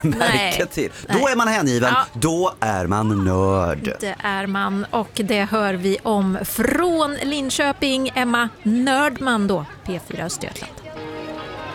märke till. Då är man hängiven, då är man nörd. Det är man, och det hör vi om från Linköping. Emma Nördman då, P4 Östergötland.